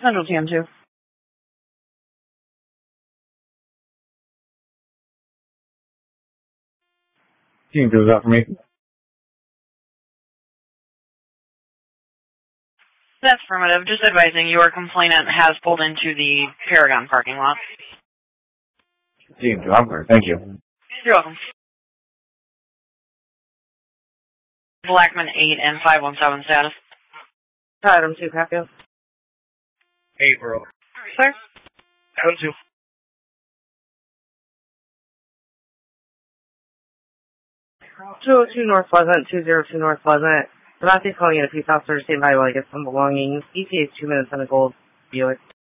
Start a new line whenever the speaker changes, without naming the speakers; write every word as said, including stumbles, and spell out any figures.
Central T M two.
Team two is out for me.
That's affirmative. Just advising your complainant has pulled into the Paragon parking lot.
Team two, I'm clear. Thank you.
You're welcome. Blackman eight and five one seven status.
Adam two, copy.
eight, bro.
Sir?
Adam two.
two oh two North Pleasant, two oh two North Pleasant. Devontae's calling in a peace officer to stand by while he gets some belongings. E T A is two minutes on a gold Buick.